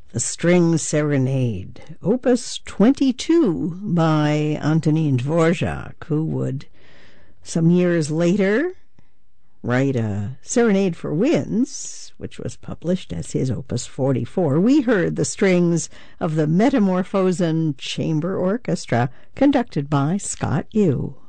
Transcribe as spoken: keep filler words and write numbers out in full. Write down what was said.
The String Serenade, Opus twenty-two by Antonin Dvorak, who would some years later write a Serenade for Winds, which was published as his Opus forty-four. We heard the strings of the Metamorphosen Chamber Orchestra, conducted by Scott Yu.